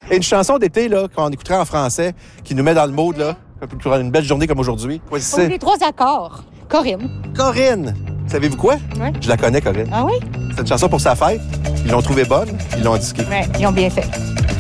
Et une chanson d'été, là, qu'on écouterait en français, qui nous met dans le mood, là, pour une belle journée comme aujourd'hui. Quoi, Oh, les 3 accords. Corinne. Corinne! Savez-vous quoi? Oui. Je la connais, Corinne. Ah oui? C'est une chanson pour sa fête. Ils l'ont trouvée bonne, ils l'ont disquée. Oui, ils ont bien fait.